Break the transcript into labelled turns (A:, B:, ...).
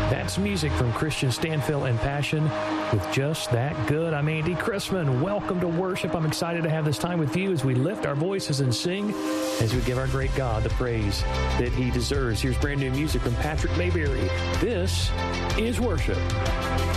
A: That's music from Christian Stanfill and Passion with Just That Good. I'm Andy Chrisman. Welcome to worship. I'm excited to have this time with you as we lift our voices and sing, as we give our great God the praise that He deserves. Here's brand new music from Patrick Mayberry. This is worship.